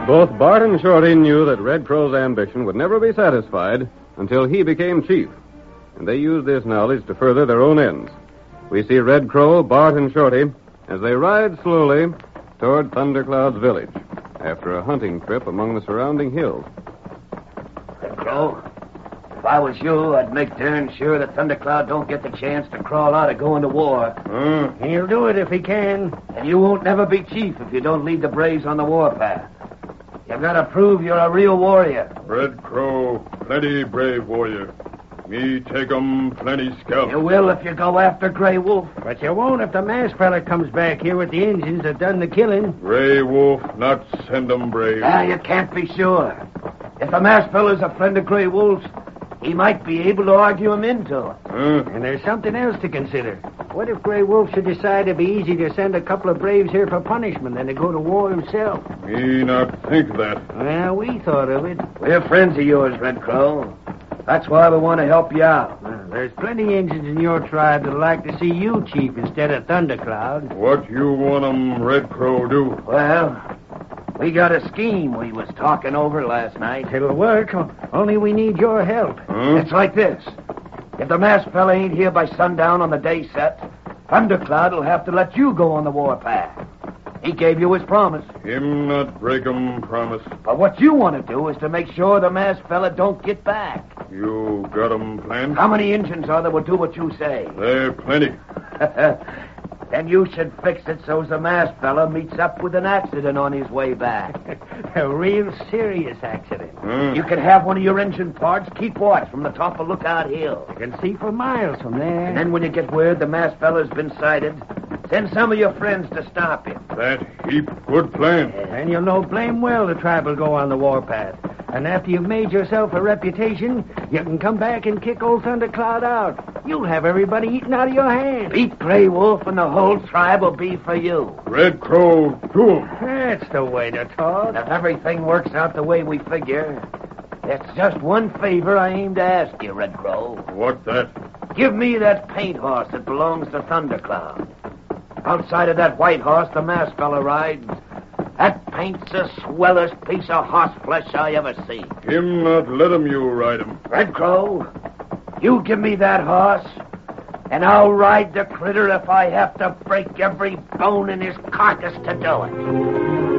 Both Bart and Shorty knew that Red Crow's ambition would never be satisfied until he became chief, and they used this knowledge to further their own ends. We see Red Crow, Bart, and Shorty as they ride slowly toward Thundercloud's village after a hunting trip among the surrounding hills. Red Crow, if I was you, I'd make darn sure that Thundercloud don't get the chance to crawl out of going to war. He'll do it if he can. And you won't never be chief if you don't lead the braves on the warpath. You've got to prove you're a real warrior. Red Crow, plenty brave warrior. Me take 'em plenty scalp. You will if you go after Grey Wolf. But you won't if the masked fella comes back here with the Injuns that done the killing. Grey Wolf not send 'em brave. You can't be sure. If the masked fella's a friend of Grey Wolf's, he might be able to argue him into it. And there's something else to consider. What if Grey Wolf should decide it'd be easy to send a couple of braves here for punishment than to go to war himself? Me not think that. Well, we thought of it. We're friends of yours, Red Crow. That's why we want to help you out. There's plenty Injuns in your tribe that'd like to see you chief instead of Thundercloud. What you want 'em Red Crow do? Well, we got a scheme we was talking over last night. It'll work, only we need your help. It's like this. If the masked fella ain't here by sundown on the day set, Thundercloud will have to let you go on the warpath. He gave you his promise. Him not break 'em promise. But what you want to do is to make sure the masked fella don't get back. You got 'em planned? How many Injuns are there will do what you say? There plenty. Then you should fix it so's the masked fella meets up with an accident on his way back. A real serious accident. You can have one of your engine parts keep watch from the top of Lookout Hill. You can see for miles from there. And then when you get word the masked fella's been sighted, send some of your friends to stop him. That heap good plan. And you'll know blame well the tribe will go on the warpath. And after you've made yourself a reputation, you can come back and kick old Thundercloud out. You'll have everybody eating out of your hand. Beat Grey Wolf and the whole tribe will be for you. Red Crow, to 'em. That's the way to talk. And if everything works out the way we figure, there's just one favor I aim to ask you, Red Crow. What that? Give me that paint horse that belongs to Thundercloud. Outside of that white horse the masked fella rides, that paint's the swellest piece of horseflesh I ever seen. Him not let 'em you ride 'em. Red Crow, you give me that horse, and I'll ride the critter if I have to break every bone in his carcass to do it.